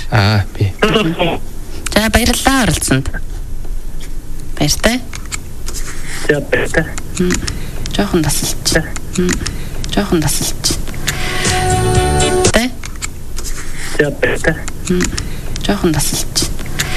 Би. За баярлалаа оролцсонд. Баяртай. За баяртай. Жохон тасалч. Жохон тасалч. Тэ? За баяртай. Жохон тасалч.